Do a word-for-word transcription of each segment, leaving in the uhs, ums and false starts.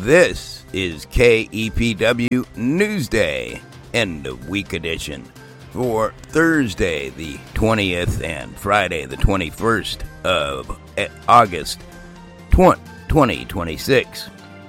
This is K E P W Newsday, end of week edition, for Thursday the twentieth and Friday the twenty-first of August twenty twenty-six.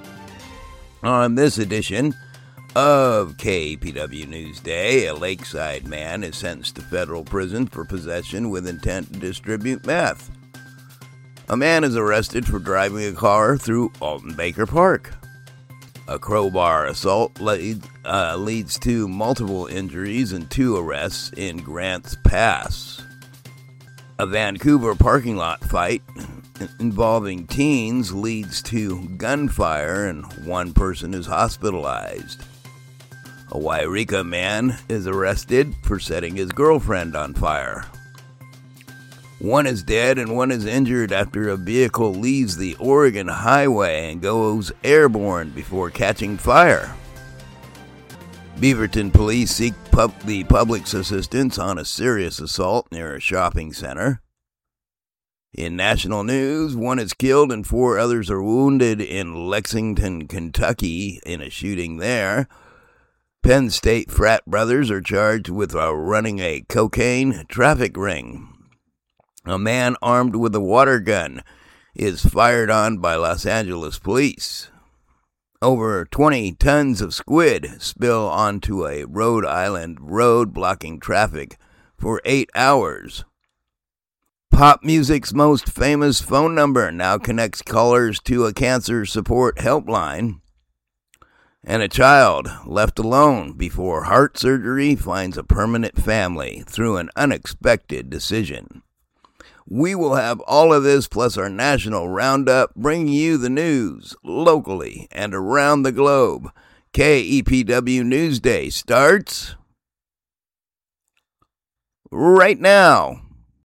On this edition of K E P W Newsday, a Lakeside man is sentenced to federal prison for possession with intent to distribute meth. A man is arrested for driving a car through Alton Baker Park. A crowbar assault lead, uh, leads to multiple injuries and two arrests in Grants Pass. A Vancouver parking lot fight involving teens leads to gunfire and one person is hospitalized. A Wairika man is arrested for setting his girlfriend on fire. One is dead and one is injured after a vehicle leaves the Oregon Highway and goes airborne before catching fire. Beaverton police seek pub- the public's assistance on a serious assault near a shopping center. In national news, one is killed and four others are wounded in Lexington, Kentucky in a shooting there. Penn State frat brothers are charged with uh, running a cocaine traffic ring. A man armed with a water gun is fired on by Los Angeles police. Over twenty tons of squid spill onto a Rhode Island road, blocking traffic for eight hours. Pop music's most famous phone number now connects callers to a cancer support helpline. And a child left alone before heart surgery finds a permanent family through an unexpected decision. We will have all of this plus our national roundup, bringing you the news locally and around the globe. K E P W Newsday starts right now.